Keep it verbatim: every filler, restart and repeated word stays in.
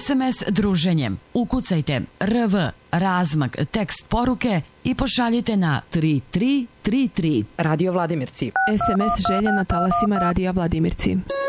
es em es druženjem. Ukucajte R V razmak tekst poruke i pošaljite na tri tri tri tri. Radio Vladimirci. es em es želje na talasima Radija Vladimirci.